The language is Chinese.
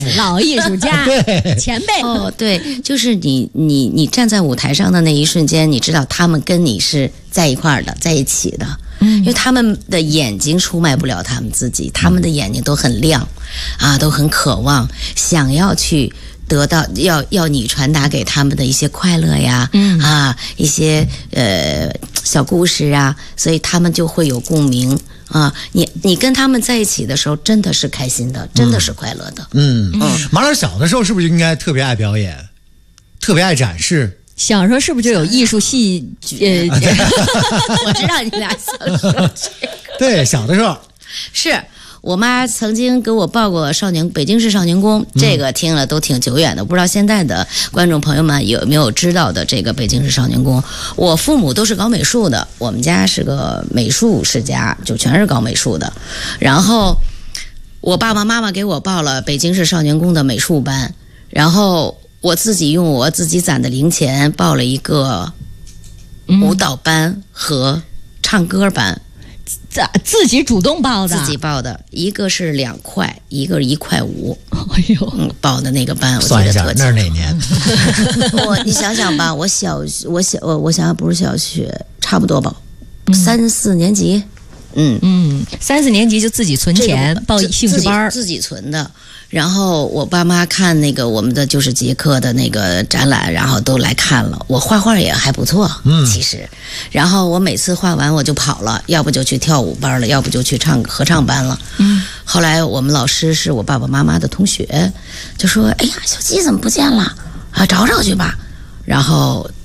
老艺术家， 对， 前辈。 哦，对，就是你站在舞台上的那一瞬间，你知道他们跟你是在一块儿的，在一起的。因为他们的眼睛出卖不了他们自己，他们的眼睛都很亮，啊，都很渴望，想要去得到要你传达给他们的一些快乐呀，啊，一些小故事啊，所以他们就会有共鸣啊。你跟他们在一起的时候，真的是开心的，真的是快乐的。 马老师小的时候是不是就应该特别爱表演，特别爱展示？ 小时候是不是就有艺术系？ 我知道你俩想说这个。 对，小的时候是我妈曾经给我报过北京市少年宫，这个听了都挺久远的，不知道现在的观众朋友们有没有知道的这个北京市少年宫。我父母都是搞美术的，我们家是个美术世家，就全是搞美术的。然后我爸爸妈妈给我报了北京市少年宫的美术班，然后我自己用我自己攒的零钱报了一个舞蹈班和唱歌班。 自己主动报的， 自己报的，一个是2块，一个1.5块。 哎呦， 报的那个班，我记算一下得特清。 那是哪年？ 你想想吧，我想想不是小学，差不多吧，3、4年级。 3、4年级就自己存钱报兴趣班， 自己存的。然后我爸妈看那个我们的就是捷克的那个展览，然后都来看了。我画画也还不错，其实。然后我每次画完我就跑了，要不就去跳舞班了，要不就去合唱班了。后来我们老师是我爸爸妈妈的同学，就说：“哎呀，小鸡怎么不见了？啊，找找去吧。”然后